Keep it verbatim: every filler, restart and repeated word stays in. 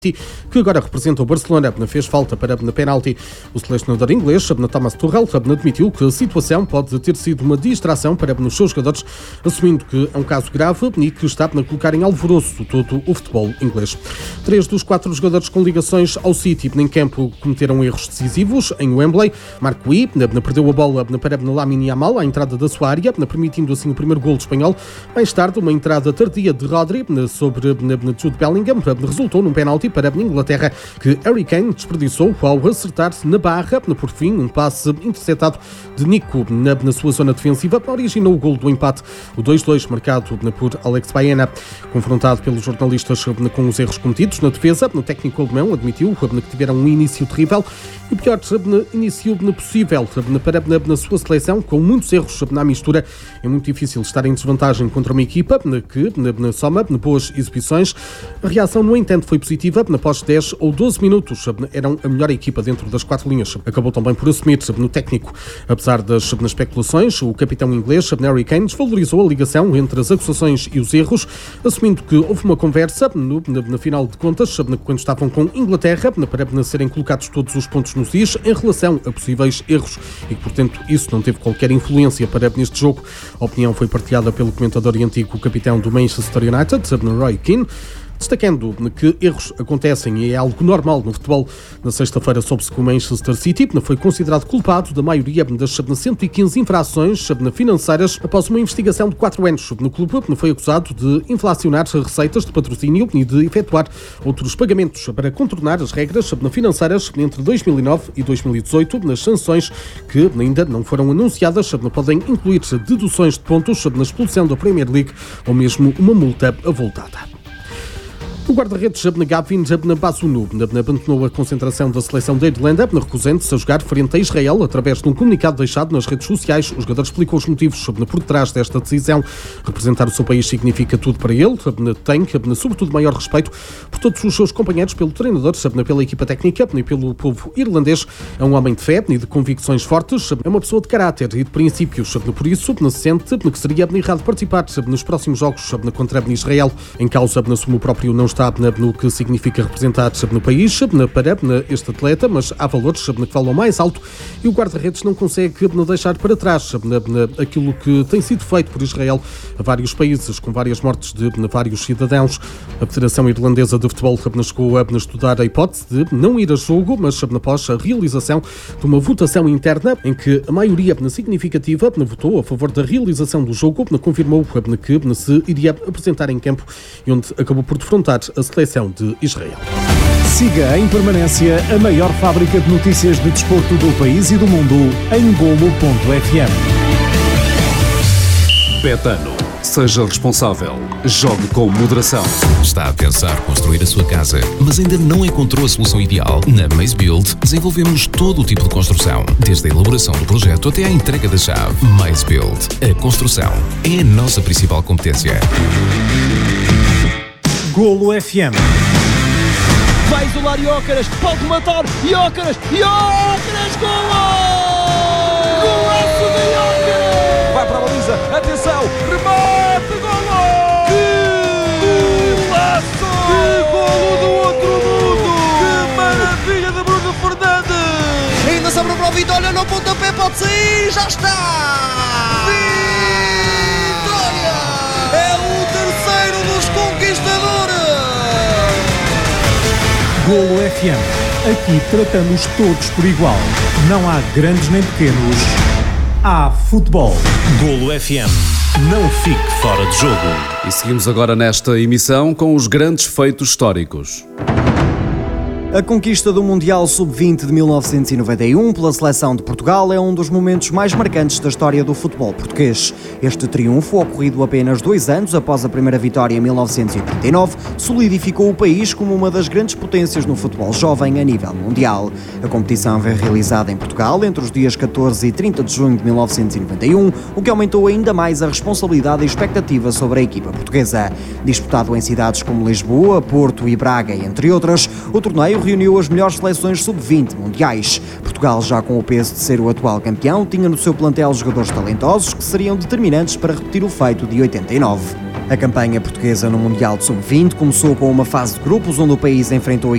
que agora representa o Barcelona, fez falta para na penalti. O selecionador inglês, Thomas Tuchel, admitiu que a situação pode ter sido uma distração para os seus jogadores, assumindo que é um caso grave e que está a colocar em alvoroço todo o futebol inglês. Três dos quatro jogadores com ligações ao City em campo cometeram erros decisivos em Wembley. Marco Gui perdeu a bola para Lamine Yamal à entrada da sua área, permitindo assim o primeiro golo espanhol. Mais tarde, uma entrada tardia de Rodri sobre Jude Bellingham resultou num penalti para a Inglaterra, que Harry Kane desperdiçou ao acertar na barra. Por fim, um passe interceptado de Nico na, na sua zona defensiva originou o golo do empate, o dois a dois, marcado por Alex Baena. Confrontado pelos jornalistas com os erros cometidos na defesa, o técnico alemão admitiu que tiveram um início terrível e o pior início possível para na sua seleção, com muitos erros na mistura. É muito difícil estar em desvantagem contra uma equipa que soma boas exibições. A reação, no entanto, foi positiva. Após dez ou doze minutos, eram a melhor equipa dentro das quatro linhas. Acabou também por assumir no técnico. Apesar das especulações, o capitão inglês, Harry Kane, desvalorizou a ligação entre as acusações e os erros, assumindo que houve uma conversa, no, na, na final de contas, quando estavam com Inglaterra, para serem colocados todos os pontos nos is em relação a possíveis erros e que, portanto, isso não teve qualquer influência para neste jogo. A opinião foi partilhada pelo comentador e antigo capitão do Manchester United, Roy Keane, destacando que erros acontecem e é algo normal no futebol. Na sexta-feira soube-se que o Manchester City foi considerado culpado da maioria das cento e quinze infrações financeiras após uma investigação de quatro anos. No clube foi acusado de inflacionar receitas de patrocínio e de efetuar outros pagamentos para contornar as regras financeiras entre dois mil e nove e dois mil e dezoito. Nas sanções, que ainda não foram anunciadas, podem incluir deduções de pontos na expulsão da Premier League ou mesmo uma multa avultada. O guarda-redes Gavin Bazunu abandonou a concentração da seleção da Irlanda, recusando-se a jogar frente a Israel. Através de um comunicado deixado nas redes sociais, o jogador explicou os motivos por trás desta decisão. Representar o seu país significa tudo para ele. Tem, sobretudo, maior respeito por todos os seus companheiros, pelo treinador, pela equipa técnica e pelo povo irlandês. É um homem de fé e de convicções fortes. É uma pessoa de caráter e de princípios. Por isso, sente que seria errado participar nos próximos jogos contra Israel. Em causa, assume o próprio não está no que significa representar no país para este atleta, mas há valores que falam mais alto e o guarda-redes não consegue deixar para trás aquilo que tem sido feito por Israel a vários países, com várias mortes de vários cidadãos. A Federação Irlandesa de Futebol chegou a estudar a hipótese de não ir a jogo, mas após a realização de uma votação interna em que a maioria significativa votou a favor da realização do jogo, confirmou que se iria apresentar em campo e onde acabou por defrontar a seleção de Israel. Siga em permanência a maior fábrica de notícias de desporto do país e do mundo em golo ponto f m. Betano. Seja responsável. Jogue com moderação. Está a pensar construir a sua casa, mas ainda não encontrou a solução ideal? Na Maze Build desenvolvemos todo o tipo de construção, desde a elaboração do projeto até à entrega da chave. Maze Build. A construção é a nossa principal competência. Golo F M. Vai isolar Jóqueres, pode matar Jóqueres, Jóqueres, golo! Golaço de Jóqueres! Vai para a baliza, atenção, remate, golo! Que golaço! Que golo do outro mundo! Que maravilha de Bruno Fernandes! Ainda sobra para o Vitória, no pontapé pode sair, já está! Vitória! É o terceiro dos conquistadores! Golo F M. Aqui tratamos todos por igual. Não há grandes nem pequenos. Há futebol. Golo F M. Não fique fora de jogo. E seguimos agora nesta emissão com os grandes feitos históricos. A conquista do Mundial sub vinte de mil novecentos e noventa e um pela seleção de Portugal é um dos momentos mais marcantes da história do futebol português. Este triunfo, ocorrido apenas dois anos após a primeira vitória em mil novecentos e oitenta e nove, solidificou o país como uma das grandes potências no futebol jovem a nível mundial. A competição foi realizada em Portugal entre os dias catorze e trinta de junho de mil novecentos e noventa e um, o que aumentou ainda mais a responsabilidade e expectativa sobre a equipa portuguesa. Disputado em cidades como Lisboa, Porto e Braga, entre outras, o torneio reuniu as melhores seleções sub vinte mundiais. Portugal, já com o peso de ser o atual campeão, tinha no seu plantel jogadores talentosos que seriam determinantes para repetir o feito de oitenta e nove. A campanha portuguesa no Mundial de sub vinte começou com uma fase de grupos onde o país enfrentou